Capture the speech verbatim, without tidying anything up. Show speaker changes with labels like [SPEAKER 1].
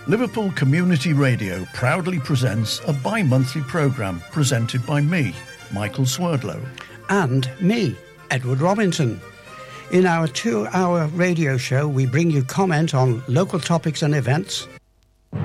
[SPEAKER 1] Liverpool Community Radio proudly presents a bi-monthly programme presented by me, Michael Swerdlow.
[SPEAKER 2] And me, Edward Robinson. In our two-hour radio show, we bring you comment on local topics and events,